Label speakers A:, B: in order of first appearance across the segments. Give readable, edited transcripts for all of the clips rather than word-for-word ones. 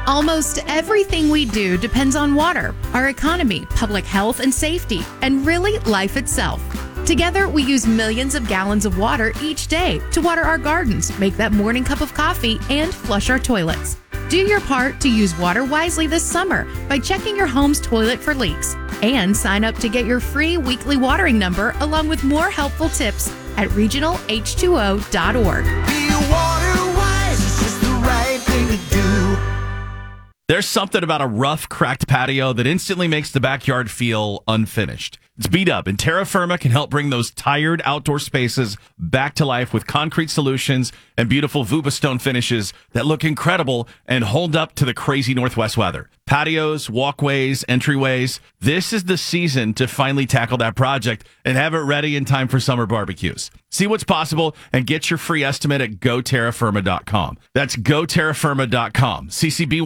A: Almost everything we do depends on water, our economy, public health and safety, and really life itself. Together, we use millions of gallons of water each day to water our gardens, make that morning cup of coffee, and flush our toilets. Do your part to use water wisely this summer by checking your home's toilet for leaks. And sign up to get your free weekly watering number along with more helpful tips at regionalh2o.org.
B: Be water wise, it's just the right thing to do.
C: There's something about a rough, cracked patio that instantly makes the backyard feel unfinished. It's beat up, and Terra Firma can help bring those tired outdoor spaces back to life with concrete solutions and beautiful Vuba stone finishes that look incredible and hold up to the crazy Northwest weather. Patios, walkways, entryways. This is the season to finally tackle that project and have it ready in time for summer barbecues. See what's possible and get your free estimate at goterrafirma.com. That's goterrafirma.com. CCB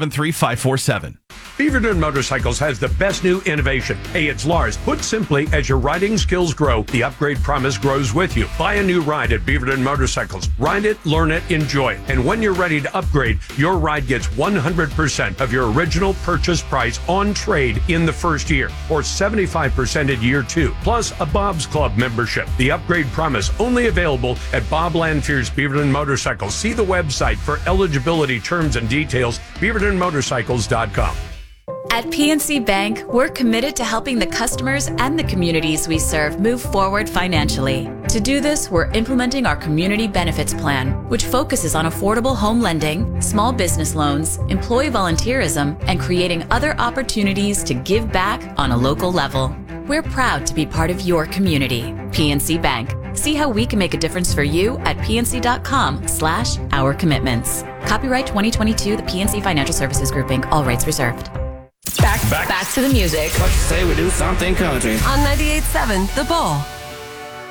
C: 173547.
D: Beaverton Motorcycles has the best new innovation. Hey, it's Lars. Put simply, as your riding skills grow, the upgrade promise grows with you. Buy a new ride at Beaverton Motorcycles. Ride it, learn it, enjoy it. And when you're ready to upgrade, your ride gets 100% of your original purchase price on trade in the first year, or 75% in year 2, plus a Bob's Club membership. The upgrade promise only available at Bob Lanfear's Beaverton Motorcycles. See the website for eligibility terms and details, beavertonmotorcycles.com.
E: At PNC Bank, we're committed to helping the customers and the communities we serve move forward financially. To do this, we're implementing our Community Benefits Plan, which focuses on affordable home lending, small business loans, employee volunteerism, and creating other opportunities to give back on a local level. We're proud to be part of your community. PNC Bank. See how we can make a difference for you at pnc.com/our commitments. Copyright 2022, the PNC Financial Services Group, Inc., all rights reserved.
F: Back to the music
G: Let's say we do something country.
F: on 98.7 The Bull.